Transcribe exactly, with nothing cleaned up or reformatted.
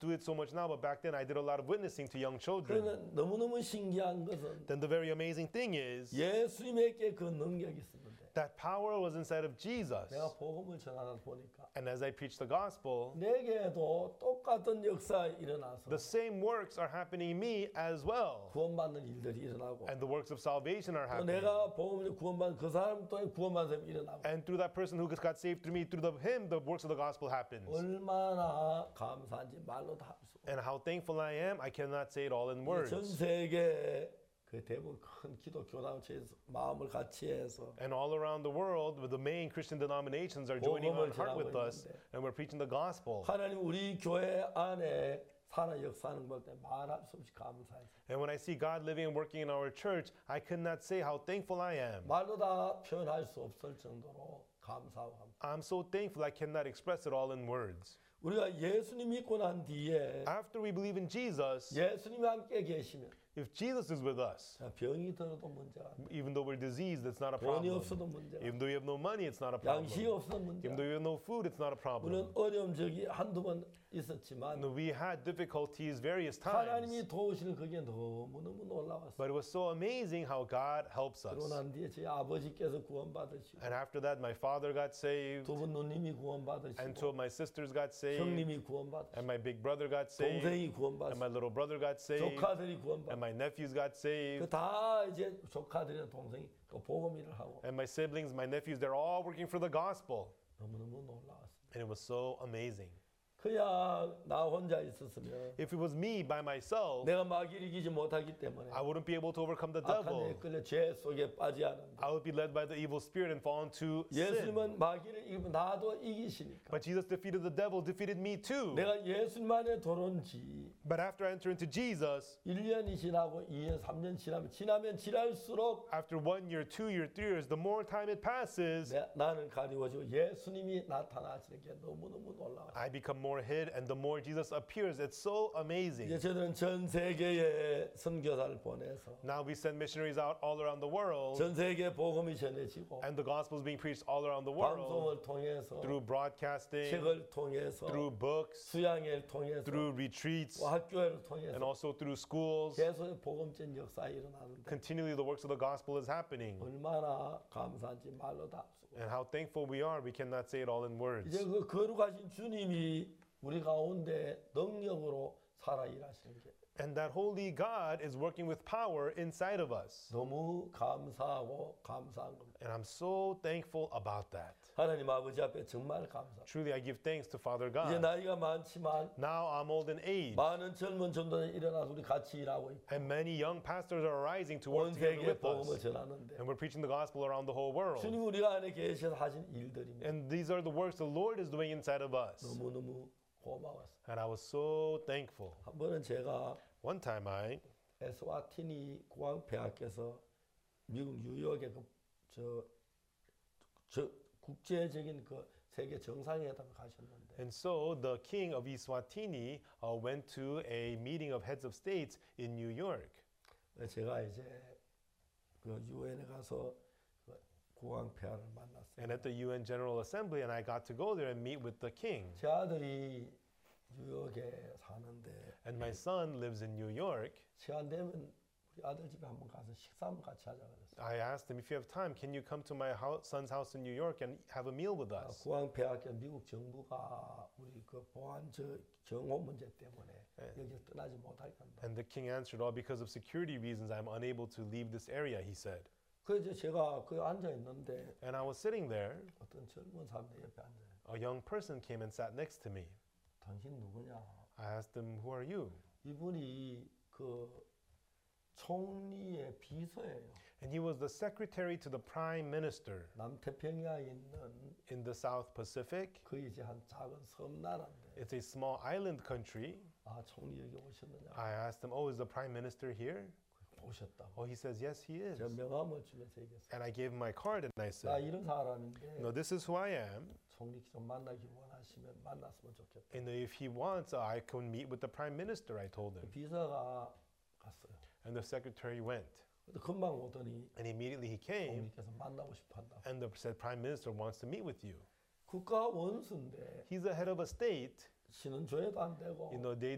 do it so much now, but back then I did a lot of witnessing to young children. 그러나 너무너무 신기한 것은 Then the very amazing thing is 예수님에게 그 능력이 있었는데 that power was inside of Jesus. 내가 복음을 전하다 보니까 And as I preach the gospel, 내게도 똑같은 역사 일어나서 the same works are happening in me as well. 구원받는 일들이 일어나고 And the works of salvation are 또 happening. 내가 복음을 구원받는 그 사람 또한 구원받는 사람이 일어나고 And through that person who got saved through me, through the, him, the works of the gospel happens. 얼마나 감사한지 말로 다 할 수 없어요. And how thankful I am, I cannot say it all in words. 전 세계 그 대부분 큰 기독 교단체에서 마음을 같이 해서 And all around the world, the main Christian denominations are joining on heart with us, and we're preaching the gospel. 하나님 우리 교회 안에 살아 역사하는 걸 때 말할 수 없이 감사해요. And when I see God living and working in our church, I could not say how thankful I am. 말로 다 표현할 수 없을 정도로 감사하고 합니다. I'm so thankful I cannot express it all in words. 우리가 예수님 믿고 난 뒤에 After we believe in Jesus, 예수님이 함께 계시면 if Jesus is with us, 병이 들어도 문제가 아니에요. even though we're diseased, it's not a 돈이 problem. 없어도 문제가 Even though we have no money, it's not a 양식이 problem. 없어도 문제가 Even though we have no food, it's not a 물론 problem. 어려움 적이 한두 번 있었지만 No, we had difficulties various times, 하나님이 도우시는 그게 너무너무 놀라웠어요. but it was so amazing how God helps 그러고 us. 난 뒤에 제 아버지께서 구원받으시고 And after that, my father got saved, 두 분 누님이 and two 구원받으시고 of my sisters got saved, 형님이 구원받으시고 and my big brother got saved, 동생이 and 구원받으시고 my little brother got saved, 조카들이 and 구원받으시고 my nephews got saved, 다 이제 조카들이나 동생이 그 복음 일을 하고 and my siblings, my nephews, they're all working for the gospel. 너무너무 놀라웠어요. And it was so amazing. 그냥 나 혼자 있었으면 If it was me by myself, 내가 마귀를 이기지 못하기 때문에 I wouldn't be able to overcome the 악한 devil. 에 끌려 죄 속에 빠지야 하는데 I would be led by the evil spirit and fall into sin. 예수님은 마귀를 이기면 나도 이기시니까 But Jesus defeated the devil, defeated me too. 내가 예수님 안에 들어온 지 But after I enter into Jesus, 일 년이 지나고 이 년, 삼 년 지나면 지나면 지날수록 after one year, two year, three years, the more time it passes, 내, 나는 가리워지고 예수님이 나타나시는 게 너무너무 놀라워요. I become more hid, and the more Jesus appears, it's so amazing. 이제 저들은 전 세계에 선교사를 보내서 Now we send missionaries out all around the world, 전 세계 복음이 전해지고 and the gospel is being preached all around the world 방송을 통해서 through broadcasting, 책을 통해서 through books, 수양회를 통해서 through retreats, 또 학교를 and 통해서 also through schools. 계속 복음전 역사 일어나는데 Continually, the works of the gospel is happening. 얼마나 감사한지 말로 다 할 수가 없어요. And how thankful we are, we cannot say it all in words. 이제 그 거룩하신 주님이 우리 가운데 능력으로 살아 일하시는 게 And that holy God is working with power inside of us. 너무 감사하고 감사한 겁니다. And I'm so thankful about that. 하나님 아버지 앞에 정말 감사합니다. Truly, I give thanks to Father 이제 God. 나이가 많지만 Now I'm old in age, 많은 젊은 전도는 일어나서 우리 같이 일하고 있고 and many young pastors are arising to 온 work together 세계에 with 복음을 us. 전하는데 And we're preaching the gospel around the whole world. 주님 우리가 안에 계셔서 하신 일들입니다. And these are the works the Lord is doing inside of us. 너무너무 고마웠어요. And I was so thankful. 한 번은 제가 One time I, 에스와티니 국왕폐하께서 미국 뉴욕의 그 저, 저 국제적인 그 세계 정상회담을 가셨는데 and so the king of Eswatini uh, went to a meeting of heads of states in New York. 제가 이제 그 유엔에 가서 그 국왕폐하를 만났어요. And at the U N General Assembly, and I got to go there and meet with the king. 제 아들이 뉴욕에 사는데 And my son lives in New York. 시간 되면 우리 아들 집에 한번 가서 식사 한번 같이 하자 그랬어요. I asked him, if you have time, can you come to my house, son's house in New York and have a meal with us? 국왕폐하께 미국 정부가 우리 그 보안 저 경호 문제 때문에 네. 여기를 떠나지 못할 건다. And the king answered, oh, because of security reasons, I'm unable to leave this area, he said. 그래서 제가 거기 앉아 있는데 And I was sitting there. 어떤 젊은 사람 내 옆에 앉아요. A young person came and sat next to me. 당신 누구냐? I asked him, who are you? 이분이 그 총리의 비서예요. And he was the secretary to the prime minister 남태평양에 있는 in the South Pacific. 그 이제 한 작은 섬나라인데 It's a small island country. 아 총리 여기 오셨느냐? I asked him, oh, is the prime minister here? 오셨다고. Oh, he says, yes, he is. 제가 명함을 주면서 얘기했어요. And I gave him my card and I 나 said, 이런 사람인데 no, this is who I am. 총리 좀 만나기 원하시면 만났으면 좋겠다. And if he wants, uh, I can meet with the prime minister, I told him. 비서가 갔어요. And the secretary went. 근데 금방 오더니 And immediately he came 총리께서 만나고 싶어 한다. and the said prime minister wants to meet with you. 국가 원수인데 He's the head of a state. 신은 조회도 안 되고 You know, they